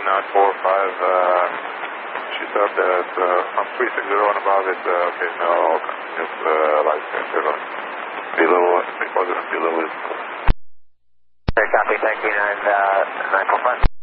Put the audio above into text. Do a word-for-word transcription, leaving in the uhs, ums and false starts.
nine four five, uh, she's up at, uh, on three six zero and above, it's, uh, okay, no, continuous, uh, light, they're going to be a little, be positive, be a little. Okay, copy, thank you, nine, uh, nine four five.